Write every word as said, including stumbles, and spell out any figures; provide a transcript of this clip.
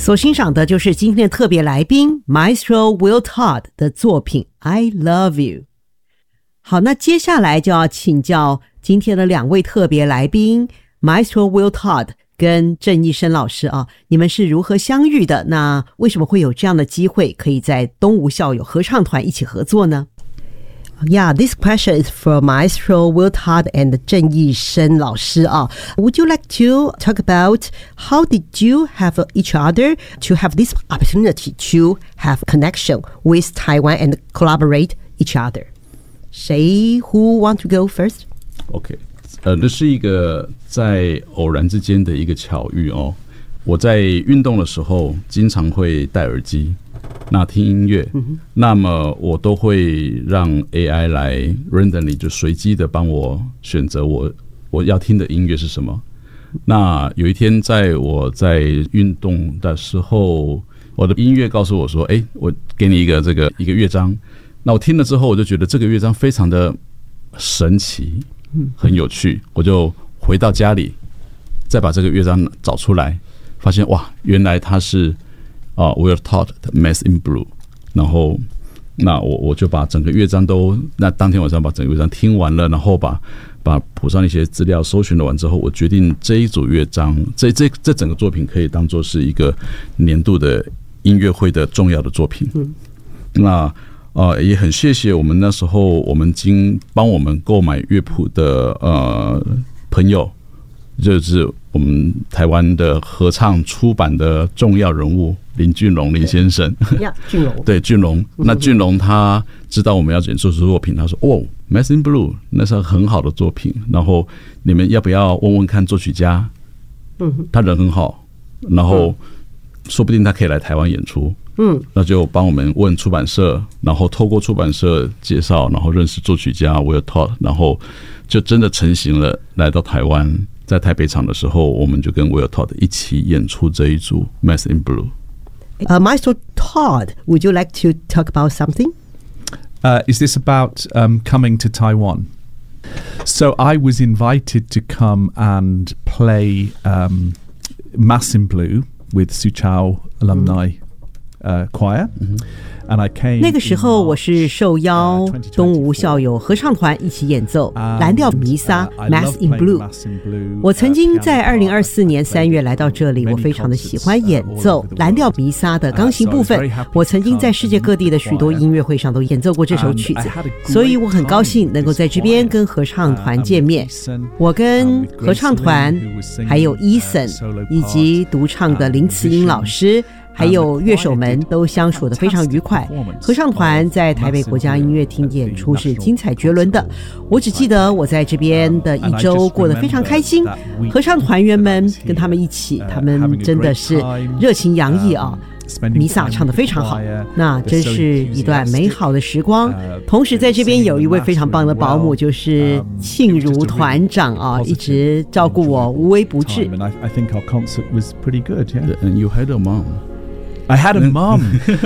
所欣赏的就是今天的特别来宾 Maestro Will Todd 的作品 I Love You。 好，那接下来就要请教今天的两位特别来宾 Maestro Will Todd 跟郑义生老师啊，你们是如何相遇的？那为什么会有这样的机会可以在东吴校友合唱团一起合作呢？ Yeah, this question is for Maestro Will Todd and 郑义生老师啊。Would you like to talk about how did you have each other to have this opportunity to have connection with Taiwan and collaborate each other? 谁 who want to go first? OK， 呃，这是一个在偶然之间的一个巧遇哦。我在运动的时候经常会戴耳机，那听音乐，嗯、那么我都会让 A I 来 randomly 就随机的帮我选择我我要听的音乐是什么。那有一天在我在运动的时候，我的音乐告诉我说：“哎，我给你一个这个一个乐章。”那我听了之后，我就觉得这个乐章非常的神奇，很有趣。我就回到家里，再把这个乐章找出来，发现哇，原来它是啊 Will Todd 的 Mass in Blue。然后，那我我就把整个乐章都，那当天晚上把整个乐章听完了，然后把把谱上一些资料搜寻了完之后，我决定这一组乐章，这这这整个作品可以当作是一个年度的音乐会的重要的作品。嗯、那。呃，也很谢谢我们那时候我们经帮我们购买乐谱的呃朋友，就是我们台湾的合唱出版的重要人物林俊龙林先生。 呀，俊龙。 对，俊龙。那俊龙他知道我们要演出作品，他说：“哦 ，Mass in Blue 那是很好的作品，然后你们要不要问问看作曲家？嗯，他人很好，然后说不定他可以来台湾演出。”嗯，那就帮我们问出版社，然后透过出版社介绍，然后认识作曲家 Will Todd， 然后就真的成型了。来到台湾，在台北场的时候，我们就跟 Will Todd 一起演出这一组 Mass in Blue。Uh, Maestro Todd, would you like to talk about something? Uh, is this about um, coming to Taiwan? So I was invited to come and play um, Mass in Blue with Suchao alumni、mm.Uh, choir, mm-hmm. and I came 那个时候我是受邀东吴校友合唱团一起演奏蓝调弥撒 Mass in Blue。 我曾经在二零二四年三月来到这里，我非常的喜欢演奏蓝调弥撒的钢琴部分。我曾经在世界各地的许多音乐会上都演奏过这首曲子，所以我很高兴能够在这边跟合唱团见面。我跟合唱团还有 Eason 以及独唱的林慈英老师还有乐手们都相处得非常愉快。合唱团在台北国家音乐厅演出是精彩绝伦的。我只记得我在这边的一周过得非常开心，合唱团员们跟他们一起，他们真的是热情洋溢啊，弥撒唱得非常好，那真是一段美好的时光。同时在这边有一位非常棒的保姆，就是庆如团长啊，一直照顾我无微不至。 And you had a mom. I had a mom.